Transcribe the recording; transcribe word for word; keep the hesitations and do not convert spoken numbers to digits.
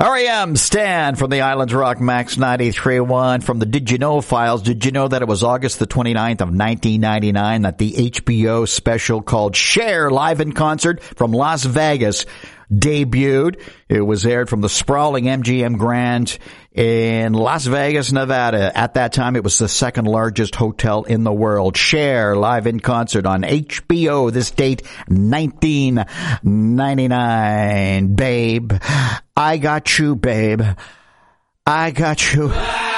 R E M, Stan from the Islands Rock Max ninety-three point one from the Did You Know files. Did you know that it was August the twenty-ninth of nineteen ninety-nine that the H B O special called Cher Live in Concert from Las Vegas debuted? It was aired from the sprawling M G M Grand in Las Vegas, Nevada. At that time, it was the second largest hotel in the world. Cher Live in Concert on H B O. This date, nineteen ninety-nine. Babe, I got you, babe. I got you.